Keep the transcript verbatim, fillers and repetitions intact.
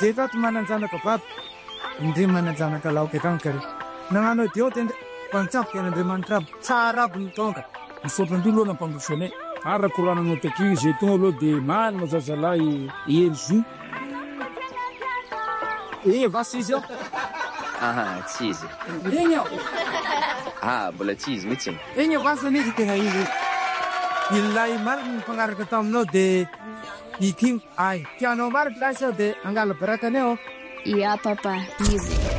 Zetat mananjanaka paty indray mananjanaka laoka kankary nagnano dio tende pantsapika Andriamanitra aby tsara aby nitonga misaotran-dreo aloha nampandrosanay arakorananao taky zay tonga aloha de manana zazalahy Elzo igny vasy izy ao aha tsy izy igny ao ah mbola tsy izy mihitsy igny vasany izy tegna izy ilay mariny mpanaraka taminao de iking ay tianao marika lasa de angala barakany ao Ya papa music